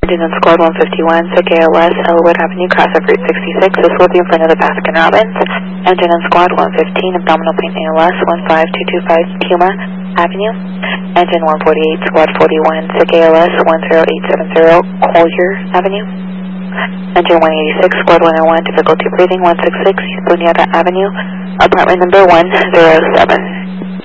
Engine on Squad 151, SICK ALS, Elwood Avenue, cross of Route 66. This will be in front of the Baskin Robbins. Engine on Squad 115, abdominal pain ALS, 15225 Puma Avenue. Engine 148, Squad 41, SICK ALS, 10870 Collier Avenue. Engine 186, Squad 101, difficulty breathing, 166 East Bunyaga Avenue, apartment number 107.